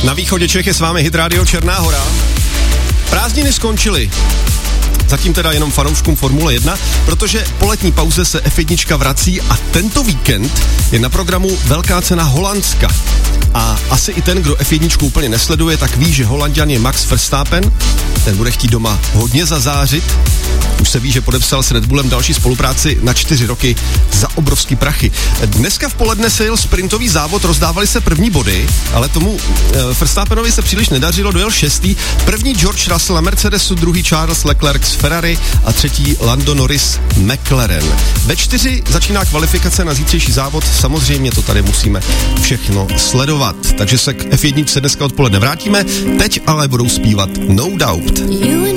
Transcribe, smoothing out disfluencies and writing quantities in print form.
Na východě Čech je s vámi Hit Radio Černá Hora. Prázdniny skončily. Zatím teda jenom fanouškům Formule 1, protože po letní pauze se F1 vrací a tento víkend je na programu Velká cena Holandska. A asi i ten, kdo F1 úplně nesleduje, tak ví, že Holanďan je Max Verstappen. Ten bude chtít doma hodně zazářit. Už se ví, že podepsal s Red Bullem další spolupráci na 4 roky za obrovský prachy. Dneska v poledne se jel sprintový závod, rozdávali se první body, ale tomu Verstappenovi se příliš nedařilo, dojel 6. První George Russell na Mercedesu, druhý Charles Leclerc z Ferrari a třetí Lando Norris McLaren. Ve 4 začíná kvalifikace na zítřejší závod, samozřejmě to tady musíme všechno sledovat. Takže se k F1 dneska odpoledne vrátíme, teď ale budou zpívat No Doubt.